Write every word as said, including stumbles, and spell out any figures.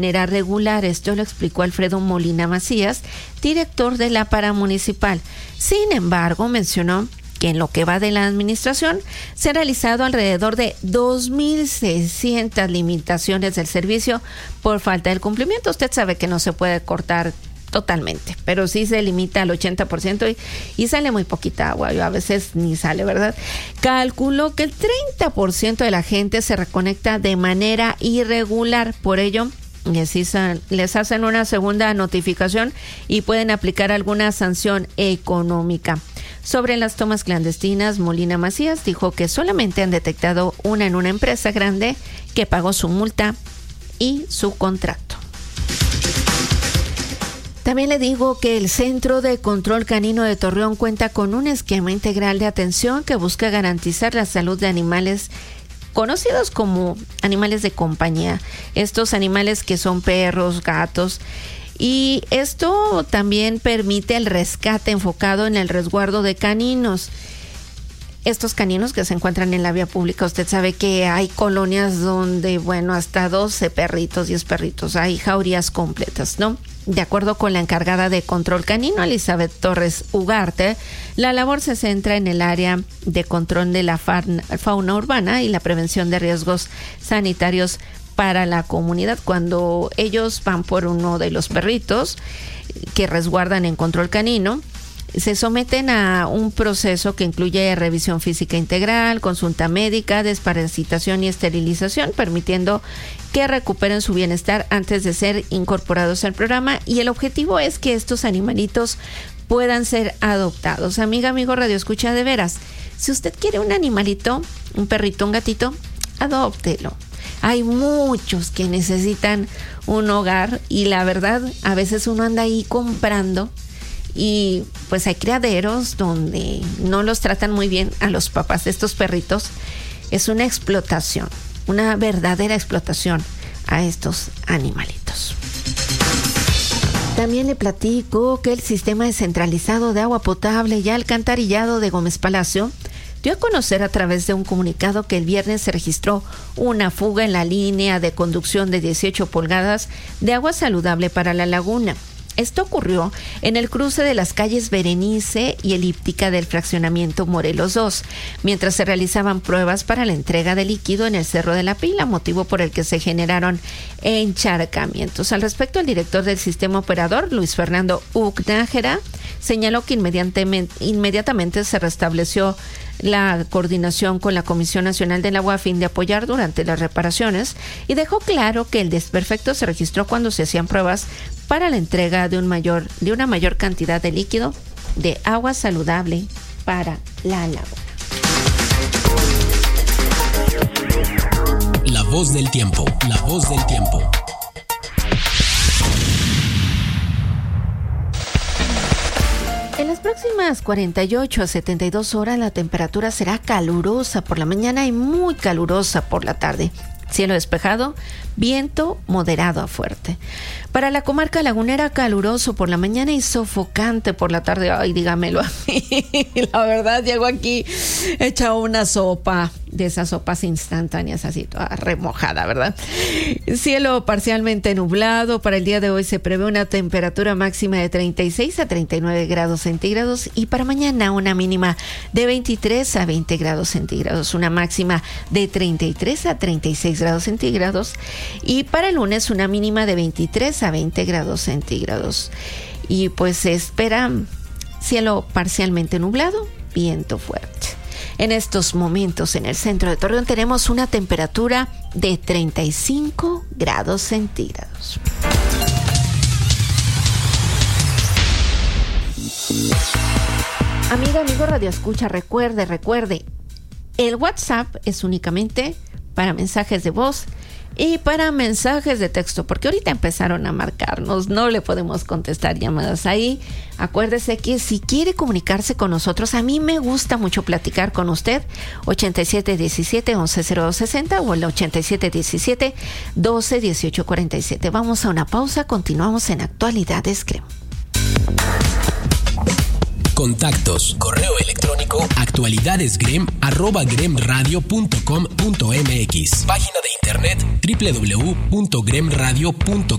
manera regular. Esto lo explicó Alfredo Molina Macías, director de la Paramunicipal. Sin embargo, mencionó que en lo que va de la administración se han realizado alrededor de dos mil seiscientas limitaciones del servicio por falta del cumplimiento. Usted sabe que no se puede cortar totalmente, pero sí se limita al ochenta por ciento y, y sale muy poquita agua, a veces ni sale, ¿verdad? Calculó que el treinta por ciento de la gente se reconecta de manera irregular, por ello les, hizo, les hacen una segunda notificación y pueden aplicar alguna sanción económica. Sobre las tomas clandestinas, Molina Macías dijo que solamente han detectado una en una empresa grande que pagó su multa y su contrato. También le digo que el Centro de Control Canino de Torreón cuenta con un esquema integral de atención que busca garantizar la salud de animales conocidos como animales de compañía. Estos animales que son perros, gatos. Y esto también permite el rescate enfocado en el resguardo de caninos. Estos caninos que se encuentran en la vía pública, usted sabe que hay colonias donde, bueno, hasta doce perritos, diez perritos, hay jaurías completas, ¿no? De acuerdo con la encargada de control canino, Elizabeth Torres Ugarte, la labor se centra en el área de control de la fauna urbana y la prevención de riesgos sanitarios para la comunidad. Cuando ellos van por uno de los perritos que resguardan en control canino, se someten a un proceso que incluye revisión física integral, consulta médica, desparasitación y esterilización, permitiendo que recuperen su bienestar antes de ser incorporados al programa. Y el objetivo es que estos animalitos puedan ser adoptados. Amiga, amigo Radio Escucha, de veras, si usted quiere un animalito, un perrito, un gatito, adóptelo. Hay muchos que necesitan un hogar y la verdad, a veces uno anda ahí comprando y pues hay criaderos donde no los tratan muy bien a los papás de estos perritos. Es una explotación, una verdadera explotación a estos animalitos. También le platico que el sistema descentralizado de agua potable y alcantarillado de Gómez Palacio dio a conocer a través de un comunicado que el viernes se registró una fuga en la línea de conducción de dieciocho pulgadas de agua saludable para la laguna. Esto ocurrió en el cruce de las calles Berenice y Elíptica del fraccionamiento Morelos dos, mientras se realizaban pruebas para la entrega de líquido en el Cerro de la Pila, motivo por el que se generaron encharcamientos. Al respecto, el director del sistema operador, Luis Fernando Ucnájera, señaló que inmediatamente, inmediatamente se restableció la coordinación con la Comisión Nacional del Agua a fin de apoyar durante las reparaciones y dejó claro que el desperfecto se registró cuando se hacían pruebas para la entrega de un mayor de una mayor cantidad de líquido de agua saludable para la laguna. La voz del tiempo, la voz del tiempo. En las próximas cuarenta y ocho a setenta y dos horas la temperatura será calurosa por la mañana y muy calurosa por la tarde. Cielo despejado, viento moderado a fuerte. Para la comarca lagunera, caluroso por la mañana y sofocante por la tarde. Ay, dígamelo a mí. La verdad, llego aquí hecha una sopa, de esas sopas instantáneas, así toda remojada, ¿verdad? Cielo parcialmente nublado. Para el día de hoy se prevé una temperatura máxima de treinta y seis a treinta y nueve grados centígrados y para mañana una mínima de veintitrés a veinte grados centígrados, una máxima de treinta y tres a treinta y seis grados centígrados y para el lunes una mínima de veintitrés a veinte grados centígrados. Y pues se espera cielo parcialmente nublado, viento fuerte. En estos momentos en el centro de Torreón tenemos una temperatura de treinta y cinco grados centígrados. Amiga, amigo Radio Escucha, recuerde, recuerde, el WhatsApp es únicamente para mensajes de voz y para mensajes de texto, porque ahorita empezaron a marcarnos, no le podemos contestar llamadas ahí. Acuérdese que si quiere comunicarse con nosotros, a mí me gusta mucho platicar con usted, ochenta y siete diecisiete once cero dos sesenta o el ochenta y siete diecisiete doce dieciocho cuarenta y siete. Vamos a una pausa, continuamos en Actualidades Crema. Contactos, correo electrónico actualidadesgrem arroba gremradio punto com punto mx. Página de internet doble u doble u doble u punto gremradio punto com.